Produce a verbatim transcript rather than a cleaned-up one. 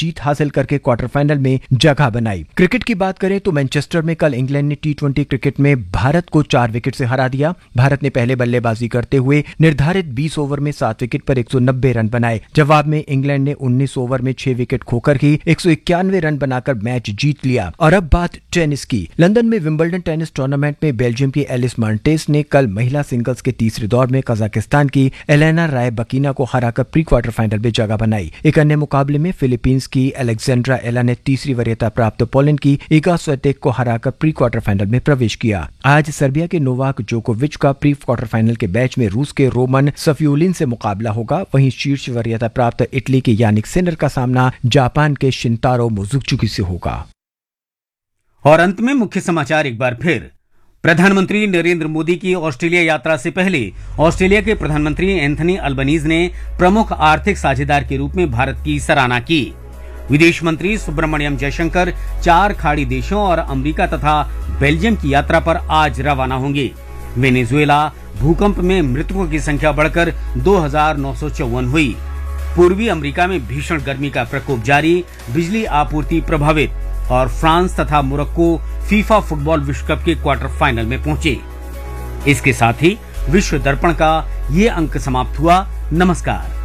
जीत हासिल करके quarter final में जगह बनाई। क्रिकेट की बात करें तो मैनचेस्टर में कल इंग्लैंड ने टी ट्वेंटी क्रिकेट में भारत को चार विकेट से हरा दिया। भारत ने पहले बल्लेबाजी करते हुए निर्धारित बीस ओवर में सात विकेट पर एक सौ नब्बे रन बनाए। जवाब में इंग्लैंड ने उन्नीस ओवर में छह विकेट खोकर ही एक सौ इक्यानवे रन बनाकर मैच जीत लिया। और अब बात टेनिस की। लंदन में विंबलडन टेनिस टूर्नामेंट में बेल्जियम की एलिस मार्टेस ने कल महिला सिंगल्स के तीसरे दौर में कजाकिस्तान की एलेना रायबकीना को हराकर प्री क्वार्टर फाइनल में जगह बनाई। एक अन्य मुकाबले में फिलीपींस की अलेक्जेंड्रा एला ने तीसरी वरीयता प्राप्त पोलैंड की इगा स्विएटेक को हराकर प्री क्वार्टर फाइनल में प्रवेश किया। आज सर्बिया के नोवाक जोकोविच का प्री क्वार्टर फाइनल के मैच में रूस के रोमन सफियोलिन से मुकाबला होगा। वहीं शीर्ष वरीयता प्राप्त इटली के यानिक सिनर का सामना जापान के शिंतारो मोजुत्सुकी से होगा। और अंत में मुख्य समाचार एक बार फिर। प्रधानमंत्री नरेंद्र मोदी की ऑस्ट्रेलिया यात्रा से पहले ऑस्ट्रेलिया के प्रधानमंत्री एंथनी अल्बनीज ने प्रमुख आर्थिक साझेदार के रूप में भारत की सराहना की। विदेश मंत्री सुब्रमण्यम जयशंकर चार खाड़ी देशों और अमेरिका तथा बेल्जियम की यात्रा पर आज रवाना होंगे। वेनेजुएला भूकंप में मृतकों की संख्या बढ़कर दो हजार नौ सौ चौवन हुई। पूर्वी अमेरिका में भीषण गर्मी का प्रकोप जारी, बिजली आपूर्ति प्रभावित। और फ्रांस तथा मोरक्को फीफा फुटबॉल विश्व कप के क्वार्टर फाइनल में पहुंचे। इसके साथ ही विश्व दर्पण का ये अंक समाप्त हुआ। नमस्कार।